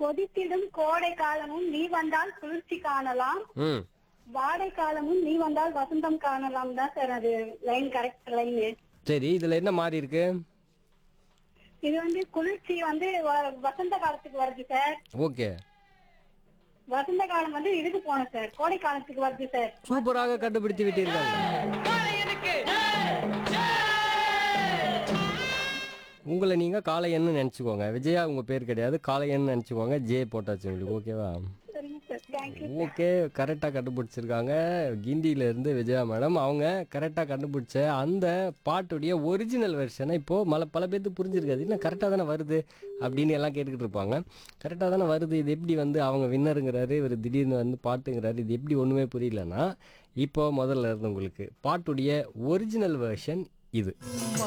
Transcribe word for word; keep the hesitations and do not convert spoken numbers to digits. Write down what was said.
கொதித்திடும் கோடை காலமும் நீ வந்தால் குளிர்ச்சி காணலாம், ம் வாடை காலமும் நீ வந்தால் வசந்தம் காணலாம் தான் சார் அது லைன் கரெக்ட் லைன். சரி, இதுல என்ன மாறி இருக்கு? இது வந்து குளிர்ச்சி வந்து வ- வசந்த காலத்துக்கு வருது சார். ஓகே, வசந்த காலம் வந்து இதுக்கு போனோம் சார், கோடை காலத்துக்கு வருது சார். சூப்பராக கண்டுபிடித்து விட்டீர்கள். உங்களை நீங்க காளையன்னு நினைச்சுக்கோங்க. விஜயா உங்க பேர் கிடையாது, காளையன்னு நினைச்சுக்கோங்க. ஜே போட்டாச்சு உங்களுக்கு. ஓகேவா? சரிங்க சார், தேங்க்யூ. ஓகே, கரெக்டாக கண்டுபிடிச்சிருக்காங்க. கிண்டியிலேருந்து விஜயா மேடம் அவங்க கரெக்டாக கண்டுபிடிச்ச அந்த பாட்டுடைய ஒரிஜினல் வெர்ஷனை இப்போது மல பல பேர்த்துக்கு புரிஞ்சிருக்காது. இல்லை கரெக்டாக தானே வருது அப்படின்னு எல்லாம் கேட்டுக்கிட்டு இருப்பாங்க. கரெக்டாக தானே வருது, இது எப்படி வந்து அவங்க வின்னருங்கிறாரு, இவர் திடீர்னு வந்து பாட்டுங்கிறாரு, இது எப்படி ஒன்றுமே புரியலன்னா இப்போ முதல்ல இருந்து உங்களுக்கு பாட்டுடைய ஒரிஜினல் வெர்ஷன் இது.